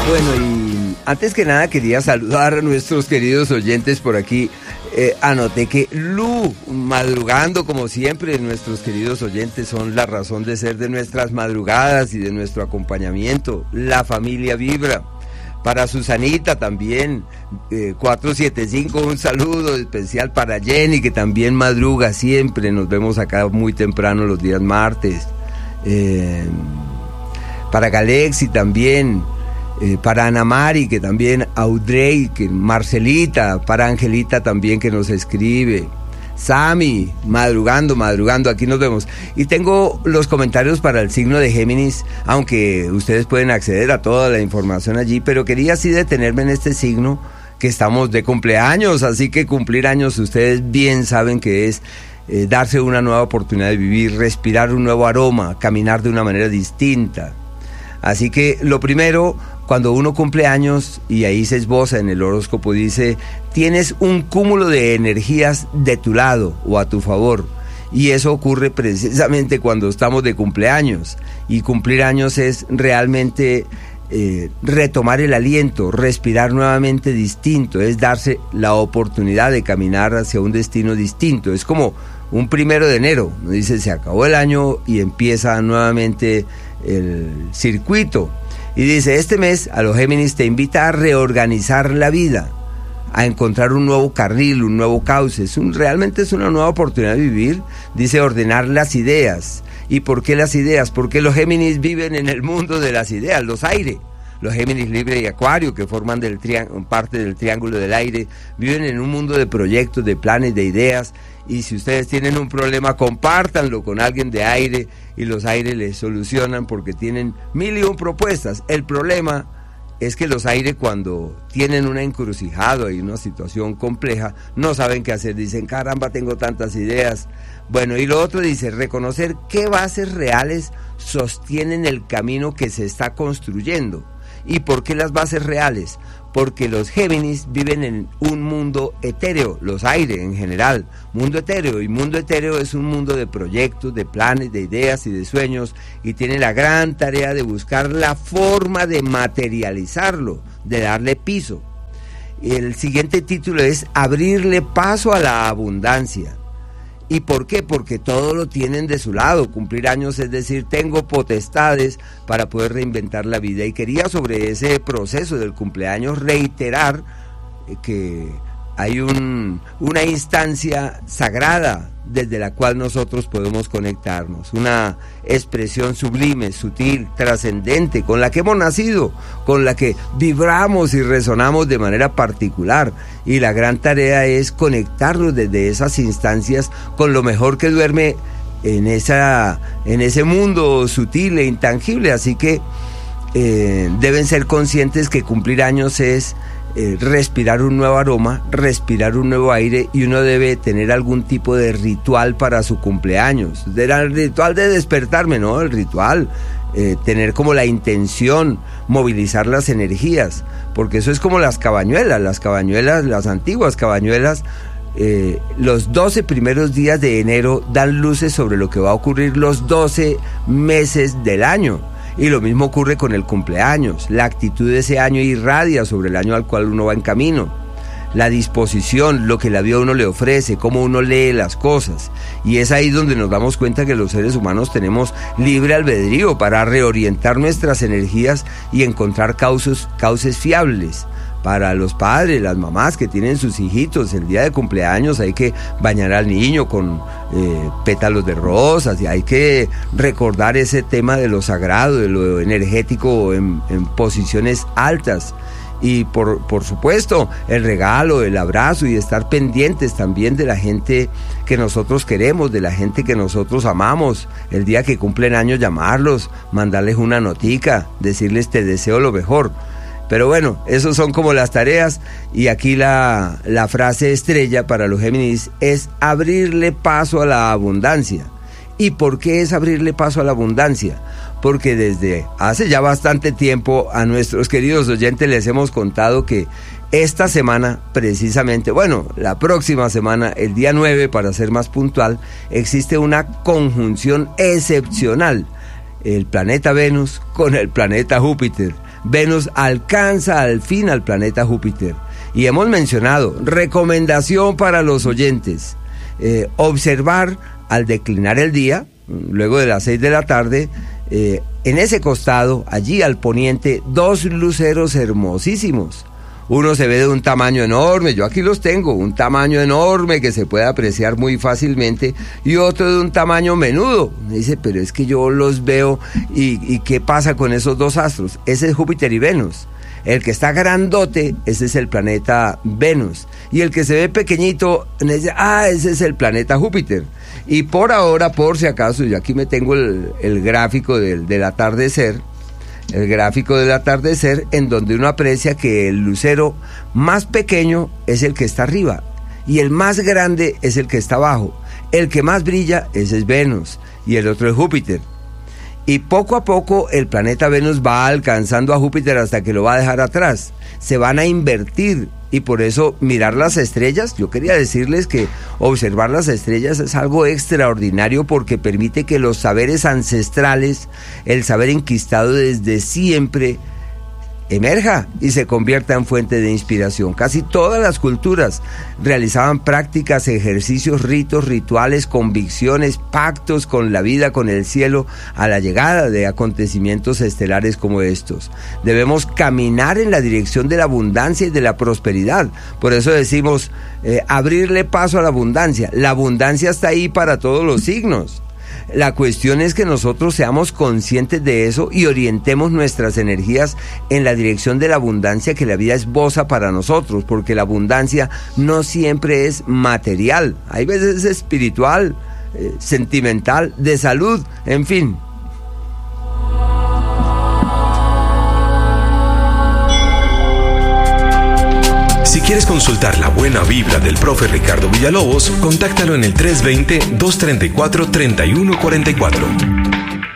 Bueno, y antes que nada quería saludar a nuestros queridos oyentes por aquí. Anoté que Lu, madrugando como siempre, nuestros queridos oyentes son la razón de ser de nuestras madrugadas y de nuestro acompañamiento. La familia vibra. Para Susanita también, 475, un saludo especial para Jenny, que también madruga siempre. Nos vemos acá muy temprano los días martes. Para Galexi también. Para Ana Mari, que también, Audrey, que Marcelita, para Angelita también que nos escribe, Sami, madrugando, aquí nos vemos. Y tengo los comentarios para el signo de Géminis, aunque ustedes pueden acceder a toda la información allí, pero quería así detenerme en este signo, que estamos de cumpleaños, así que cumplir años ustedes bien saben que es darse una nueva oportunidad de vivir, respirar un nuevo aroma, caminar de una manera distinta. Así que lo primero, cuando uno cumple años, y ahí se esboza en el horóscopo, dice, tienes un cúmulo de energías de tu lado o a tu favor. Y eso ocurre precisamente cuando estamos de cumpleaños. Y cumplir años es realmente retomar el aliento, respirar nuevamente distinto, es darse la oportunidad de caminar hacia un destino distinto. Es como un 1 de enero, dice, se acabó el año y empieza nuevamente el circuito. Y dice, este mes a los Géminis te invita a reorganizar la vida, a encontrar un nuevo carril, un nuevo cauce. Realmente es una nueva oportunidad de vivir. Dice, ordenar las ideas. ¿Y por qué las ideas? Porque los Géminis viven en el mundo de las ideas, los aire. Los Géminis, Libre y Acuario, que forman parte del triángulo del aire, viven en un mundo de proyectos, de planes, de ideas. Y si ustedes tienen un problema, compártanlo con alguien de aire y los aires les solucionan porque tienen 1001 propuestas. El problema es que los aires, cuando tienen una encrucijada y una situación compleja, no saben qué hacer. Dicen, caramba, tengo tantas ideas. Bueno, y lo otro dice, reconocer qué bases reales sostienen el camino que se está construyendo. ¿Y por qué las bases reales? Porque los Géminis viven en un mundo etéreo, los aires en general, mundo etéreo, y mundo etéreo es un mundo de proyectos, de planes, de ideas y de sueños, y tiene la gran tarea de buscar la forma de materializarlo, de darle piso. El siguiente título es abrirle paso a la abundancia. ¿Y por qué? Porque todo lo tienen de su lado. Cumplir años es decir, tengo potestades para poder reinventar la vida. Y quería sobre ese proceso del cumpleaños reiterar que hay una instancia sagrada desde la cual nosotros podemos conectarnos, una expresión sublime, sutil, trascendente, con la que hemos nacido, con la que vibramos y resonamos de manera particular, y la gran tarea es conectarnos desde esas instancias con lo mejor que duerme en ese mundo sutil e intangible. Así que deben ser conscientes que cumplir años es respirar un nuevo aroma, respirar un nuevo aire, y uno debe tener algún tipo de ritual para su cumpleaños. Era el ritual de despertarme, ¿no? El ritual, tener como la intención, movilizar las energías, porque eso es como las cabañuelas, las antiguas cabañuelas. Los 12 primeros días de enero dan luces sobre lo que va a ocurrir los 12 meses del año. Y lo mismo ocurre con el cumpleaños. La actitud de ese año irradia sobre el año al cual uno va en camino. La disposición, lo que la vida a uno le ofrece, cómo uno lee las cosas. Y es ahí donde nos damos cuenta que los seres humanos tenemos libre albedrío para reorientar nuestras energías y encontrar cauces fiables. Para los padres, las mamás que tienen sus hijitos, el día de cumpleaños hay que bañar al niño con pétalos de rosas, y hay que recordar ese tema de lo sagrado, de lo energético en posiciones altas. Y por supuesto el regalo, el abrazo, y estar pendientes también de la gente que nosotros queremos, de la gente que nosotros amamos. El día que cumplen años, llamarlos, mandarles una notica, decirles te deseo lo mejor. Pero bueno, esos son como las tareas, y aquí la frase estrella para los Géminis es abrirle paso a la abundancia. ¿Y por qué es abrirle paso a la abundancia? Porque desde hace ya bastante tiempo a nuestros queridos oyentes les hemos contado que esta semana, precisamente, la próxima semana, el día 9 para ser más puntual, existe una conjunción excepcional. El planeta Venus con el planeta Júpiter. Venus alcanza al fin al planeta Júpiter. Y hemos mencionado, recomendación para los oyentes, observar al declinar el día, luego de las 6 de la tarde, en ese costado, allí al poniente, 2 luceros hermosísimos. Uno se ve de un tamaño enorme, yo aquí los tengo, un tamaño enorme que se puede apreciar muy fácilmente, y otro de un tamaño menudo. Me dice, pero es que yo los veo, ¿y qué pasa con esos dos astros? Ese es Júpiter y Venus. El que está grandote, ese es el planeta Venus. Y el que se ve pequeñito, ese es el planeta Júpiter. Y por ahora, por si acaso, yo aquí me tengo el gráfico del atardecer, en donde uno aprecia que el lucero más pequeño es el que está arriba y el más grande es el que está abajo. El que más brilla, ese es Venus, y el otro es Júpiter. Y poco a poco el planeta Venus va alcanzando a Júpiter hasta que lo va a dejar atrás. Se van a invertir, y por eso mirar las estrellas, yo quería decirles que observar las estrellas es algo extraordinario porque permite que los saberes ancestrales, el saber enquistado desde siempre, emerja y se convierta en fuente de inspiración. Casi todas las culturas realizaban prácticas, ejercicios, ritos, rituales, convicciones, pactos con la vida, con el cielo, a la llegada de acontecimientos estelares como estos. Debemos caminar en la dirección de la abundancia y de la prosperidad. Por eso decimos, abrirle paso a la abundancia. La abundancia está ahí para todos los signos. La cuestión es que nosotros seamos conscientes de eso y orientemos nuestras energías en la dirección de la abundancia que la vida esboza para nosotros, porque la abundancia no siempre es material, hay veces es espiritual, sentimental, de salud, en fin. Si quieres consultar la buena vibra del profe Ricardo Villalobos, contáctalo en el 320-234-3144.